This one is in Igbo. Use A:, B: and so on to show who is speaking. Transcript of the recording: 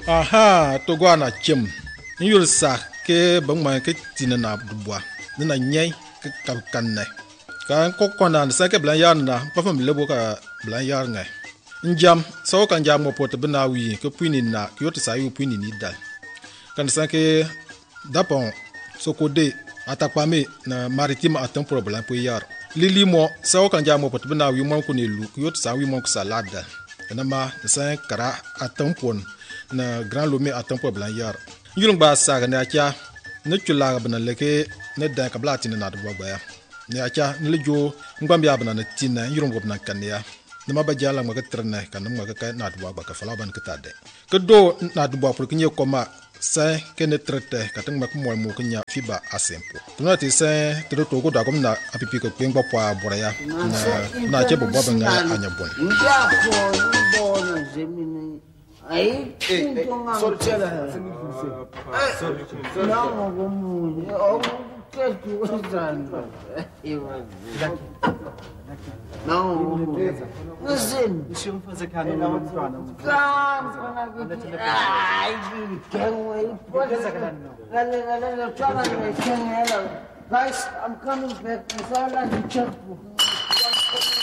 A: aha to go na chem yul sa ke bang ma ke tin na dubwa na nyai ke kan ne kan ko kona sa ke blan yar na pa fam lebo ka blan yar ngai njam so kan jam mo pot bna wi ke puini na yot sa yu puini ni dal kan sa ke dapon so ko de atakwame na maritime atam problem po yar lili mo so kan jam mo pot bna wi mo ko ne lu yot sa wi mo ko salada na ma sa kara atam pon na grand lomé atam problem yar yulung ba sa ga na cha ne chula ga bna leke ne da ka blati na do ba ya ne acha ne lejo ngam ya bna na tinna yulung go bna kan ya nama ba jala ma ka trene kan ma ka na do ba ka fala ban ka tade ke do na do ba pour que nye koma sa ke ne trete ka tang ma ko mo mo nya fiba asempo tuna ti sa to to ko da ko na apipi ko peng ba pa bora ya na che bo ba nga anya bon
B: nja ko bo na zemine ai tunga sorchela na mo go mu o ke tu zan não, listen.
C: Deixa eu fazer cara no
B: Ai, quem Guys, I'm coming back.